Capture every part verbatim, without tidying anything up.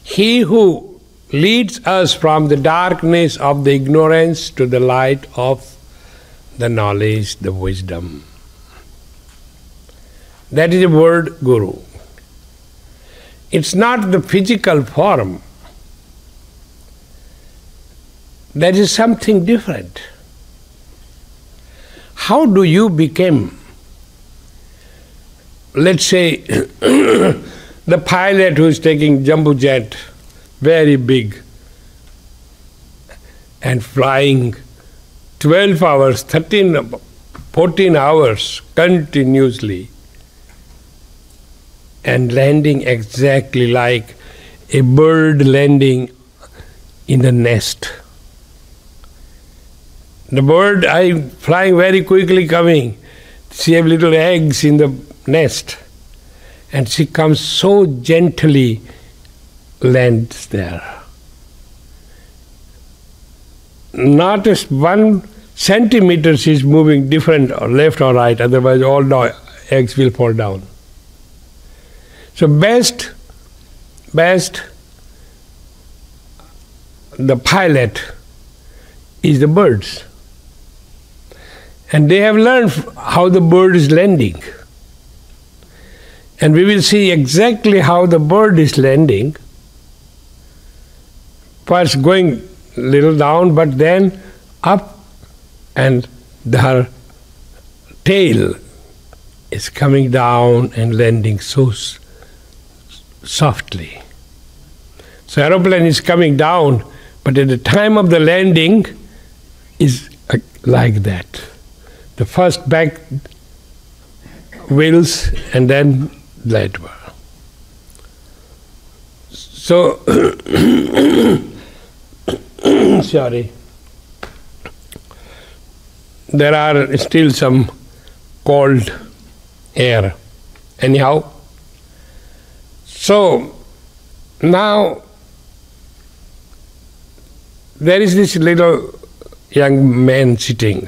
He who leads us from the darkness of the ignorance to the light of the knowledge, the wisdom. That is the word Guru. It's not the physical form. That is something different. How do you become, let's say, the pilot who is taking jumbo jet, very big, and flying twelve hours, thirteen, fourteen hours continuously, and landing exactly like a bird landing in the nest. The bird, I flying very quickly coming. She have little eggs in the nest. And she comes so gently, lands there. Not as one centimeter she is moving different or left or right, otherwise all the eggs will fall down. So best, best, the pilot is the birds. And they have learned how the bird is landing. And we will see exactly how the bird is landing. First going a little down, but then up, and her tail is coming down and landing so s- softly. So aeroplane is coming down, but at the time of the landing is uh, like that. The first back wheels and then leadwell. So, sorry, there are still some cold air. Anyhow, so now there is this little young man sitting.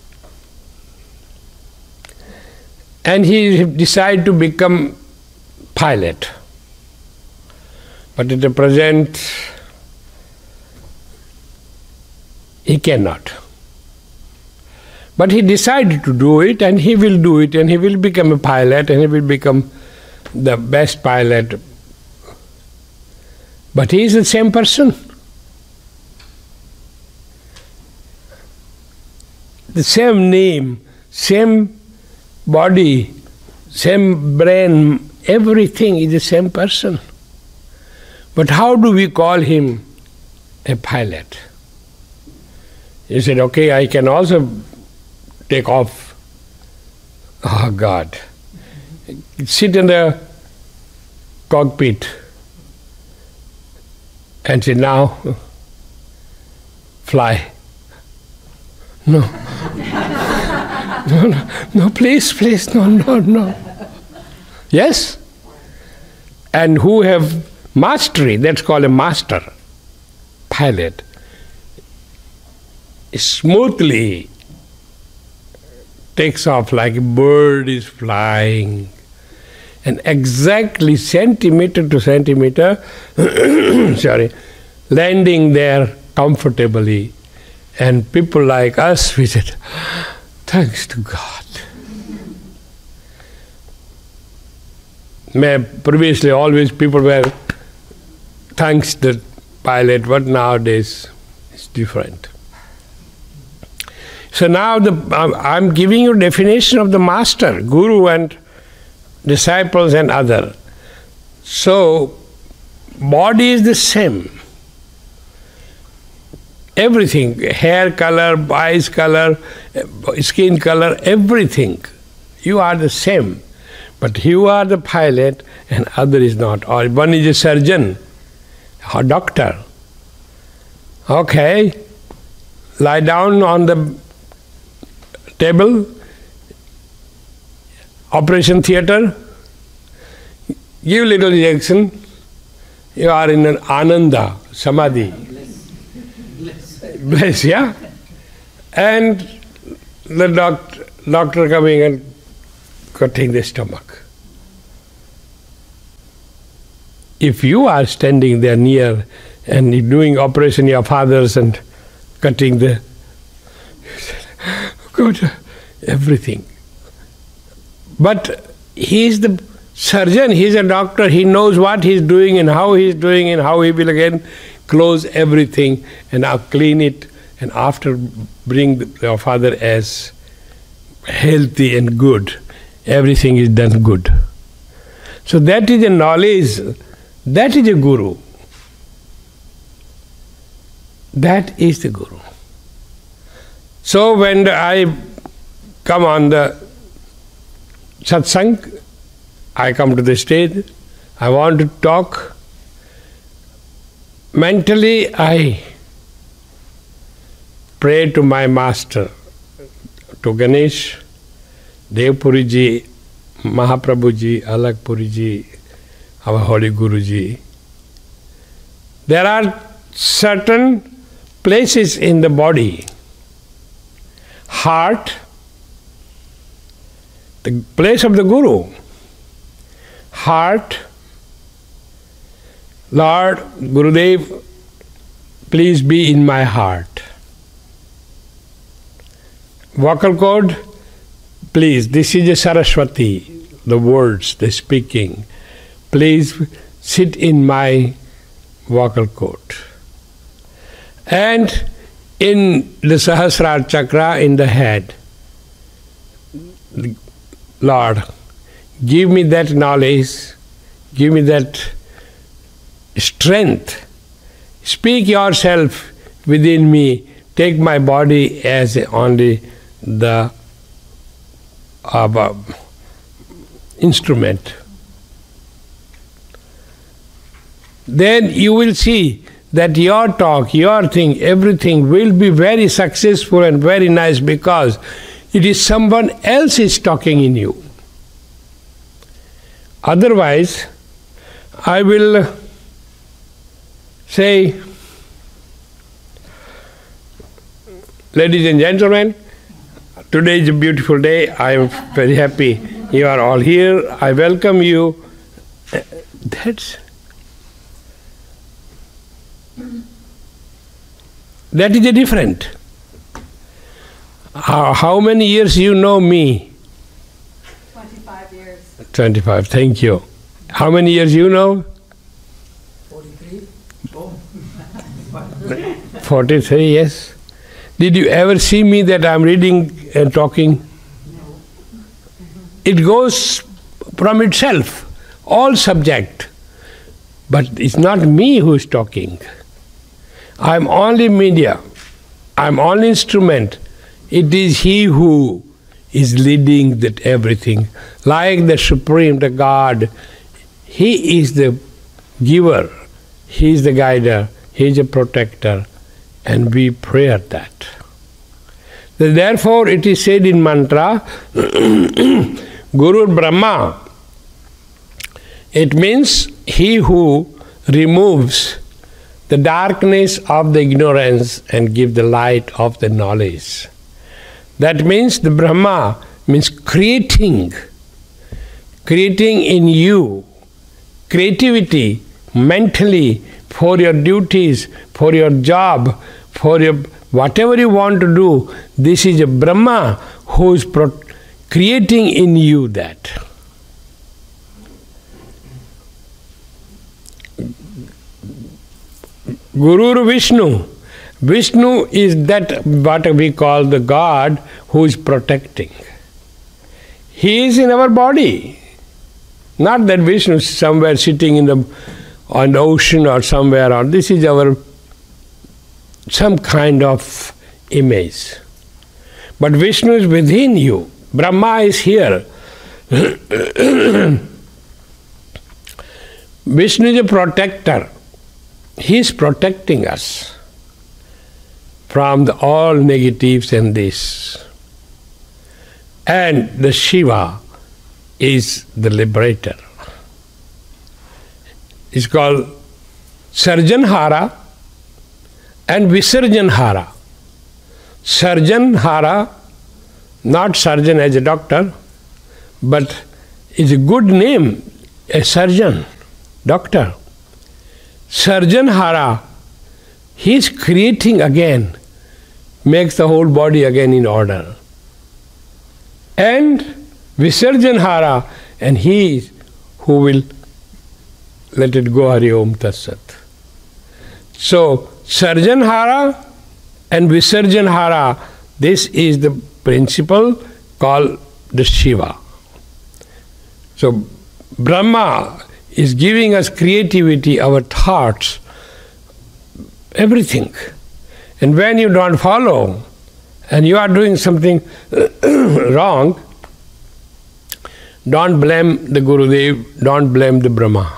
And he decided to become pilot. But at the present, he cannot. But he decided to do it, and he will do it, and he will become a pilot, and he will become the best pilot. But he is the same person. The same name, same body, same brain, everything is the same person. But how do we call him a pilot? He said, okay, I can also take off. Oh God. Sit in the cockpit and say, now fly. No. No, no, no, please, please, no, no, no. Yes? And who have mastery, that's called a master, pilot, smoothly takes off like a bird is flying, and exactly centimeter to centimeter, sorry, landing there comfortably. And people like us, we said, thanks to God. May previously always people were thanks the pilot, but nowadays it's different. So now the, I'm giving you definition of the master, guru and disciples and other. So body is the same. Everything, hair color, eyes color, skin color, everything. You are the same. But you are the pilot and other is not. Or one is a surgeon, or doctor. Okay, lie down on the table, operation theater, give little injection, you are in an ananda, samadhi. Bless, yeah? And the doctor, doctor coming and cutting the stomach. if you are standing there near and doing operation your fathers and cutting the good everything. But he is the surgeon, he is a doctor, he knows what he is doing and how he is doing and how he will again close everything and now clean it and after bring your father as healthy and good. Everything is done good. So that is a knowledge, that is a guru. That is the guru. So when I come on the satsang, I come to the stage, I want to talk. Mentally I pray to my master, to Ganesh, Devpuri ji, Mahaprabhu ji, Alakpuri ji, our holy Guru ji. There are certain places in the body, heart, the place of the Guru, heart, Lord Gurudev, please be in my heart. Vocal cord, please, this is a Saraswati, the words, the speaking. Please sit in my vocal cord. And in the Sahasrara chakra in the head, Lord, give me that knowledge, give me that strength. Speak yourself within me, take my body as only the uh, instrument. Then you will see that your talk, your thing, everything will be very successful and very nice because it is someone else is talking in you. Otherwise, I will say, ladies and gentlemen, today is a beautiful day. I am very happy you are all here. I welcome you. That's that is a different. How, how many years you know me? Twenty-five years. Twenty-five. Thank you. How many years you know? Forty-three. Forty-three. Yes. Did you ever see me that I'm reading and talking? No. It goes from itself, all subject. But it's not me who is talking. I'm only media. I'm only instrument. It is He who is leading that everything. Like the Supreme, the God, He is the giver, He is the guider, He is a protector, and we pray at that. Therefore, it is said in mantra, Guru Brahma. It means He who removes the darkness of the ignorance and give the light of the knowledge. That means the Brahma means creating, creating in you, creativity mentally for your duties, for your job, for your whatever you want to do. This is a Brahma who is pro- creating in you that. Guru Vishnu. Vishnu is that what we call the God who is protecting. He is in our body. Not that Vishnu is somewhere sitting in the on the ocean or somewhere on. This is our some kind of image. But Vishnu is within you. Brahma is here. Vishnu is a protector. He is protecting us from the, all negatives and this. And the Shiva is the liberator. It's called Sarjanhara and Visarjanhara. Sarjanhara, not surgeon as a doctor, but is a good name, a surgeon, doctor. Sarjanhara, he is creating again, makes the whole body again in order. And Visarjanhara, and he is who will let it go, Hari Om Tat Sat. So, Sarjanhara and Visarjanhara, this is the principle called the Shiva. So, Brahma is giving us creativity, our thoughts, everything. And when you don't follow, and you are doing something wrong, don't blame the Gurudev, don't blame the Brahma.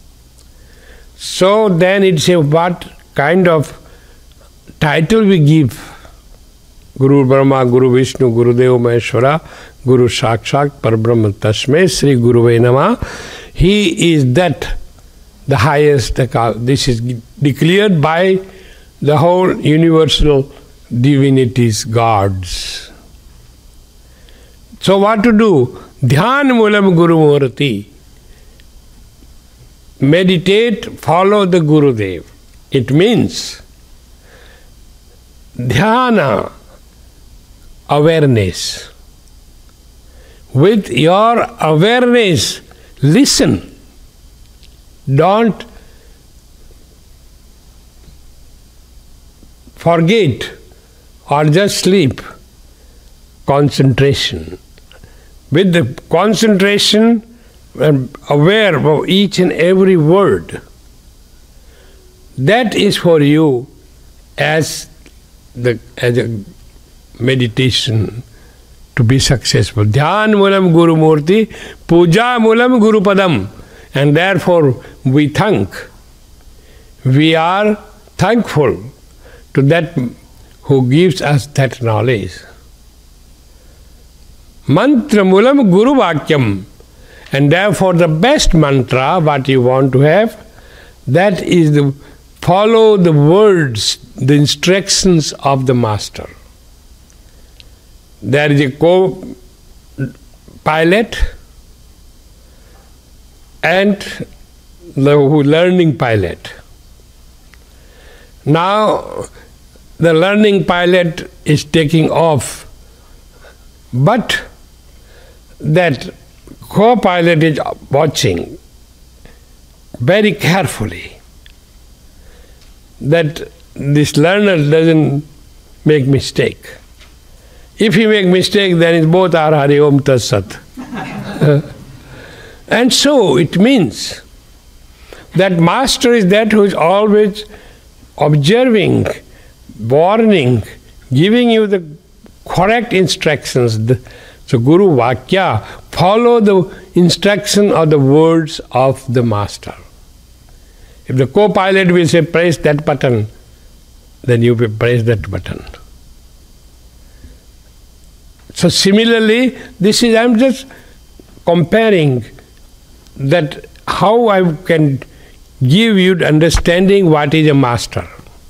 So then it's a what kind of title we give? Guru Brahma, Guru Vishnu, Guru Deva Maheshwara, Guru Sakshat Parabrahma Tasmai Sri Guruve Namah. He is that, the highest. This is declared by the whole universal divinities, gods. So what to do? Dhyan Mulam Guru Murti. Meditate, follow the Gurudev. It means dhyana, awareness. With your awareness, listen. Don't forget or just sleep. Concentration. With the concentration, and aware of each and every word, that is for you as the as a meditation to be successful. Dhyan Mulam Guru Murti, Puja Mulam Guru Padam. And therefore we thank, we are thankful to that who gives us that knowledge. Mantra Mulam Guru Vakyam. And therefore the best mantra, what you want to have, that is the follow the words, the instructions of the master. There is a co-pilot and the learning pilot. Now the learning pilot is taking off, but that co-pilot is watching very carefully that this learner doesn't make mistake. If he make mistake, then it both are Hari Om Tat Sat. And so it means that master is that who is always observing, warning, giving you the correct instructions. So Guru Vakya, follow the instruction or the words of the master. If the co-pilot will say press that button, then you will press that button. So similarly, this is, I am just comparing that how I can give you the understanding what is a master.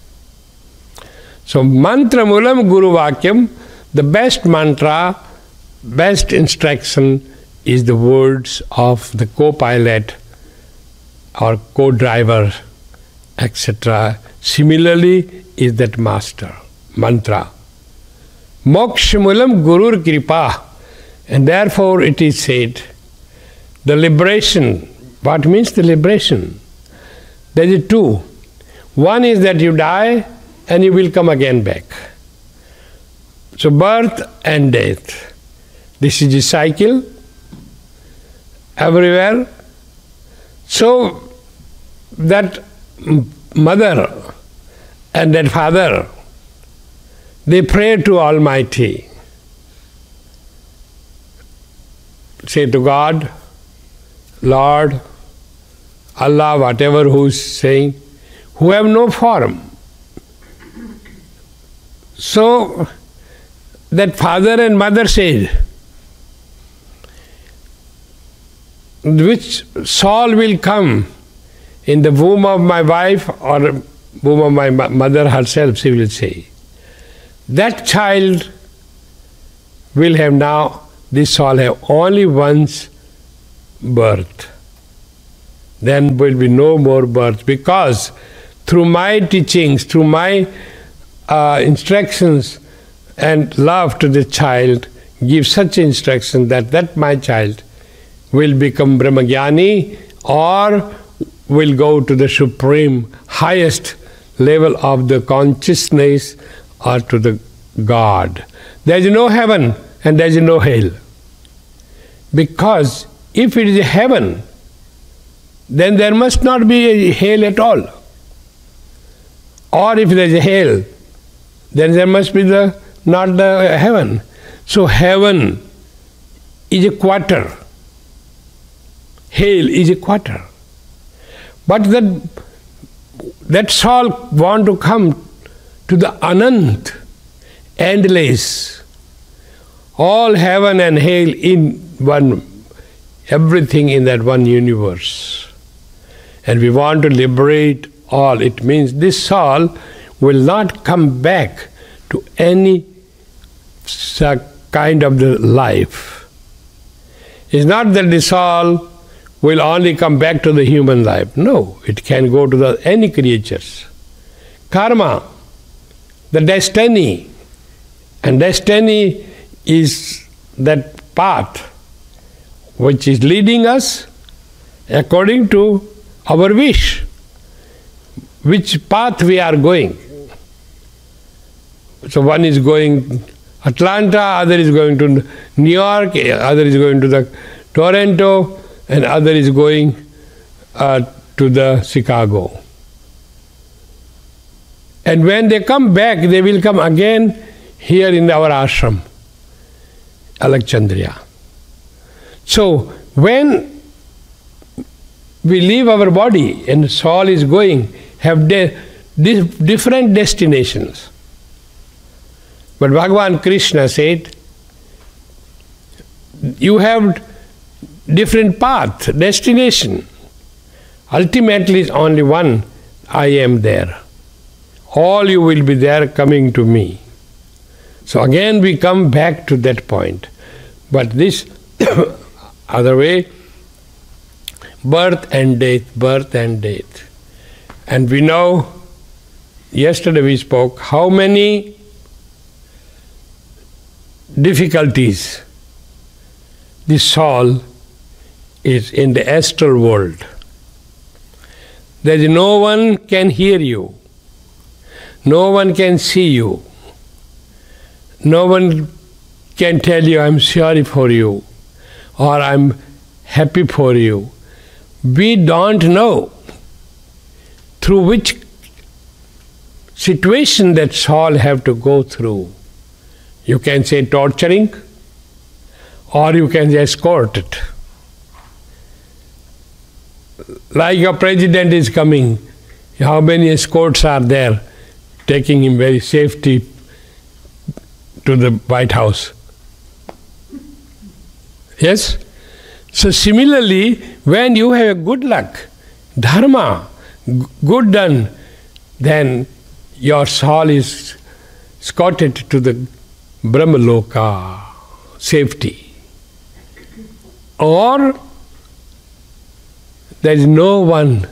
So mantra mulam guru vakyam, the best mantra, best instruction is the words of the co-pilot or co-driver, et cetera. Similarly is that master, mantra. Moksha mulam gurur kripa, and therefore it is said, the liberation. What means the liberation? There is two. One is that you die and you will come again back. So birth and death. This is a cycle everywhere. So that mother and that father, they pray to Almighty. Say to God, Lord, Allah, whatever who is saying, who have no form. So that father and mother said, which soul will come in the womb of my wife or womb of my mother herself, she will say. That child will have now, this soul have only once birth. then will be no more birth, because through my teachings, through my uh, instructions and love to the child, give such instruction that that my child will become Brahmagyani or will go to the supreme, highest level of the consciousness or to the God. There is no heaven and there is no hell. Because if it is a heaven, then there must not be a hell at all. Or if there is a hell, then there must be the not the heaven. So heaven is a quarter. Hell is a quarter. But that, that soul want to come to the Anant, endless. All heaven and hell in one, everything in that one universe. And we want to liberate all. It means this soul will not come back to any kind of the life. It's not that the soul will only come back to the human life. No, it can go to the any creatures. Karma, the destiny, and destiny is that path which is leading us according to our wish, which path we are going. So one is going Atlanta, other is going to New York, other is going to the Toronto, and other is going uh, to the Chicago. And when they come back, they will come again here in our ashram, Alakchandriya. So when we leave our body and soul is going, have de- dif- different destinations. But Bhagavan Krishna said, you have different path, destination. Ultimately is only one, I am there. All you will be there coming to me. So again we come back to that point. But this other way, birth and death, birth and death. And we know, yesterday we spoke, how many difficulties the soul is in the astral world. There is no one can hear you. No one can see you. No one can tell you, I'm sorry for you, or I'm happy for you. We don't know through which situation that soul have to go through. You can say torturing, or you can say escort it. Like your president is coming, how many escorts are there taking him very safety to the White House? Yes? So similarly, when you have a good luck, dharma, good done, then your soul is escorted to the Brahmaloka, safety. Or there is no one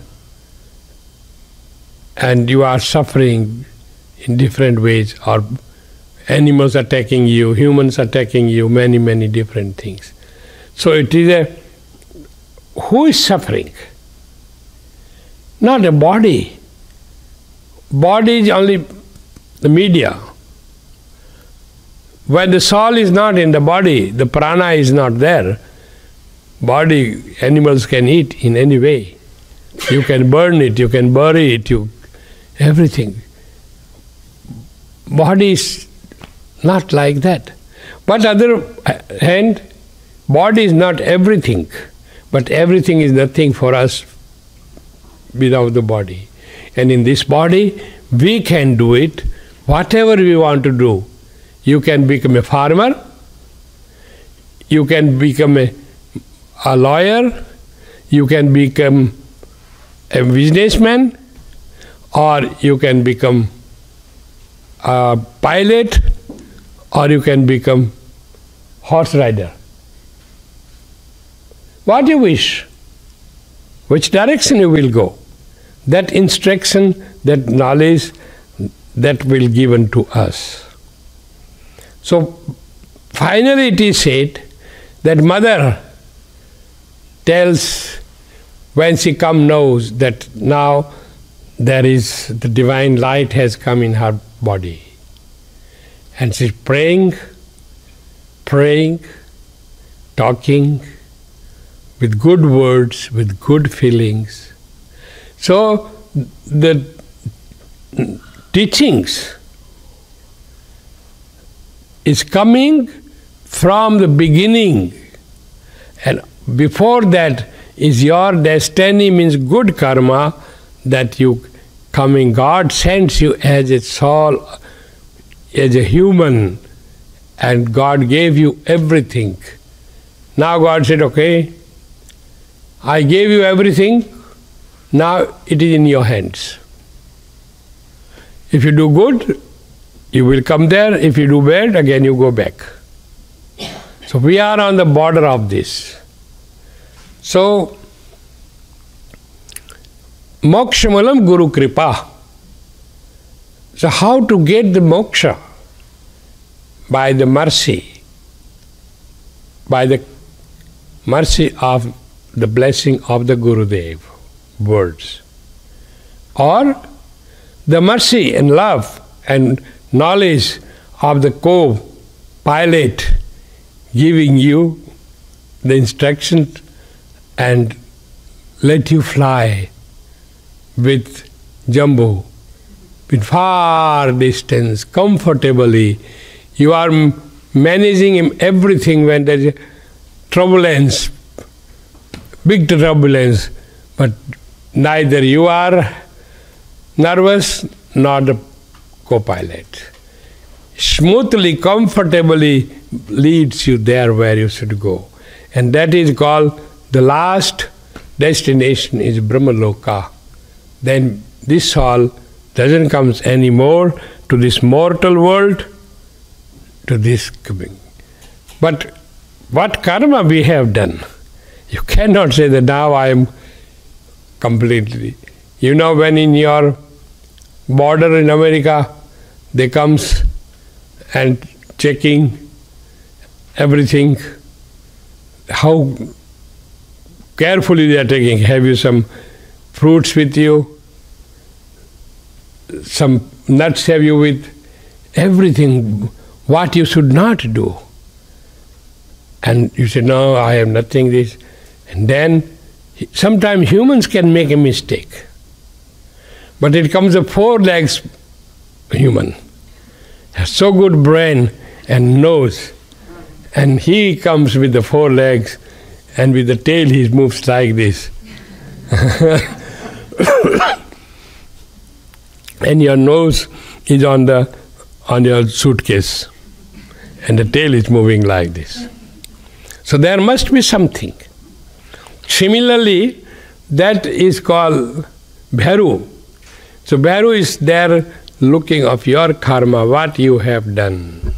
and you are suffering in different ways, or animals attacking you, humans attacking you, many, many different things. So it is a, who is suffering? Not a body. Body is only the media. When the soul is not in the body, the prana is not there. Body, animals can eat in any way. You can burn it, you can bury it, you, everything. Body is not like that. But other hand, body is not everything, but everything is nothing for us without the body. And in this body, we can do it, whatever we want to do. You can become a farmer, you can become a, a lawyer, you can become a businessman, or you can become a pilot, or you can become horse rider. What you wish. which direction you will go. That instruction, that knowledge, that will given to us. So finally it is said that mother tells, when she come, knows that now there is the divine light has come in her body. And she's praying, praying, talking with good words, with good feelings. So the teachings is coming from the beginning, and before that is your destiny, means good karma that you coming. God sends you as a soul, as a human, and God gave you everything. Now God said, okay, I gave you everything, now it is in your hands. If you do good, you will come there. If you do bad, again you go back. So we are on the border of this. So, mokshamalam guru kripa. So how to get the moksha? By the mercy, by the mercy of the blessing of the Gurudev words, or the mercy and love and knowledge of the co-pilot giving you the instructions and let you fly with Jumbo, with far distance, comfortably. You are managing him everything when there is turbulence, big turbulence, but neither you are nervous nor the co-pilot. Smoothly, comfortably leads you there where you should go. And that is called the last destination is Brahmaloka. Then this soul doesn't come anymore to this mortal world, to this coming. But what karma we have done? You cannot say that now I am completely. You know, when in your border in America, they comes and checking everything, how carefully they are taking. Have you some fruits with you? Some nuts have you with? Everything, what you should not do. And you say, no, I have nothing this. And then, sometimes humans can make a mistake. But it comes a four legs human, has so good brain and nose, and he comes with the four legs, and with the tail he moves like this. And your nose is on the on your suitcase, and the tail is moving like this. So there must be something. Similarly, that is called Bhairu. So Bhairu is there looking of your karma, what you have done.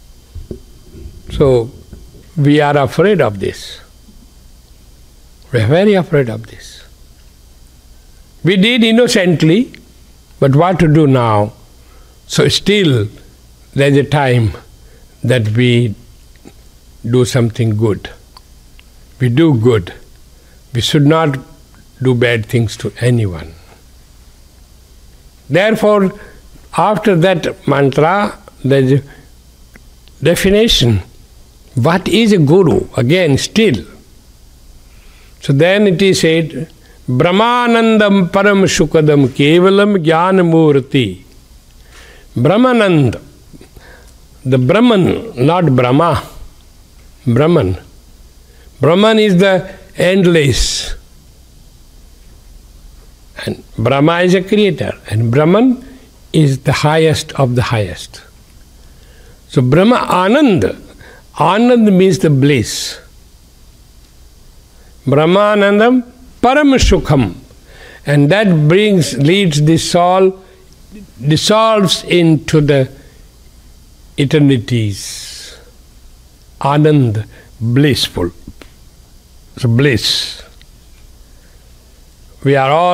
So we are afraid of this. We are very afraid of this. We did innocently, but what to do now? So still there is a time that we do something good. We do good. We should not do bad things to anyone. Therefore, after that mantra, there is a definition. What is a guru? Again, still. So then it is said, Brahmanandam param shukadam kevalam jnana murti. Brahmanand, the Brahman, not Brahma, Brahman. Brahman is the endless. And Brahma is a creator, and Brahman is the highest of the highest. So Brahma Anand, Anand means the bliss. Brahmanandam Param Sukham. And that brings, leads the soul, dissolves into the eternities. Anand, blissful. So bliss. We are all